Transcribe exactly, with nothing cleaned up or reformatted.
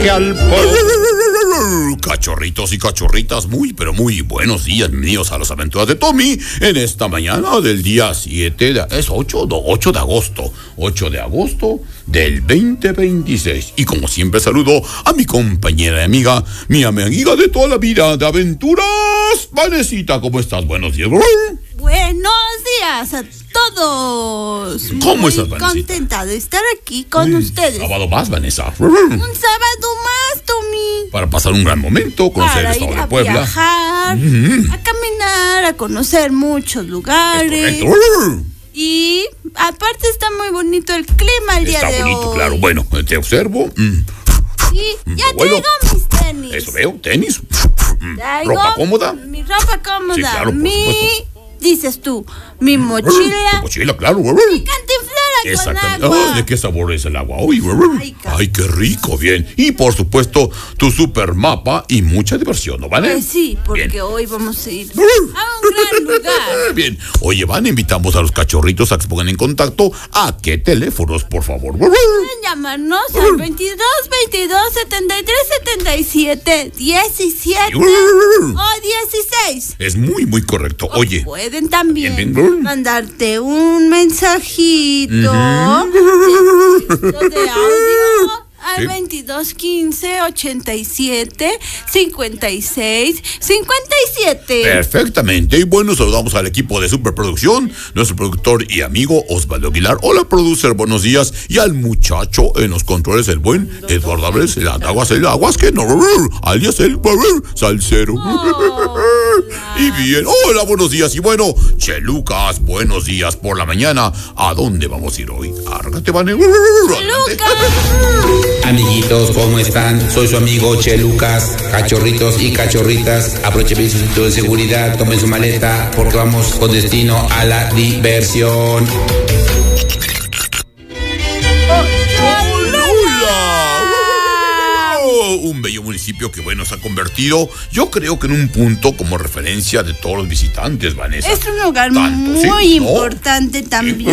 que al pollo. Cachorritos y cachorritas, muy pero muy buenos días, bienvenidos a las aventuras de Tommy en esta mañana del día siete, de, es ocho, no, ocho de agosto, ocho de agosto del veinte veintiséis. Y como siempre saludo a mi compañera y amiga, mi amiga de toda la vida de aventuras, Vanesita, ¿cómo estás? Buenos días. Buenos días a todos. ¿Cómo Muy estás, Vanesita? contenta de estar aquí con Un ustedes. sábado más, Vanessa. Un sábado más, Tommy. Para pasar un gran momento, conocer el Para estado ir de a Puebla. viajar, Mm. a caminar, a conocer muchos lugares. Es correcto. Y aparte está muy bonito el clima el día Está de bonito, hoy. claro. Bueno, te observo. Mm. Y ya Bueno. traigo mis tenis. Eso veo, tenis. Mm. Traigo Ropa cómoda. Mi ropa cómoda. Sí, claro, por mi, supuesto. dices tú, mi Tu mochila. mochila, claro. Mi cantinflera con Exactamente. agua. Ay, ¿de qué sabor es el agua hoy? Ay, qué- Ay, qué rico, bien. Y por supuesto, tu super mapa y mucha diversión, ¿no, Vane? Pues sí, porque Bien. hoy vamos a ir a un gran lugar. Bien. Oye, Vane, invitamos a los cachorritos a que se pongan en contacto. ¿A qué teléfonos, por favor? Pueden llamarnos al veintidós, veintidós, setenta y tres, setenta y siete, diecisiete o dieciséis. Es muy, muy correcto. Oye, Pueden también Bien, bien. mandarte un mensajito de audio al Sí. veintidós, quince, ochenta y siete, cincuenta y seis, cincuenta y siete. perfectamente. Y bueno, saludamos al equipo de superproducción, nuestro productor y amigo Osvaldo Aguilar. Hola, producer, buenos días. Y al muchacho en los controles, el buen Eduardo Álvarez, el aguas, el aguas que no, alias el salsero. Y bien, hola, buenos días. Y bueno, Che Lucas, buenos días por la mañana. ¿A dónde vamos a ir hoy? Árgate, Vane. Amiguitos, ¿cómo están? Soy su amigo Che Lucas. Cachorritos y cachorritas, aprovechen bien su cinturón de seguridad, tomen su maleta porque vamos con destino a la diversión. Un bello municipio que bueno se ha convertido, yo creo que en un punto como referencia de todos los visitantes, Vanessa. Es un lugar Tanto, muy sí, ¿no? importante también.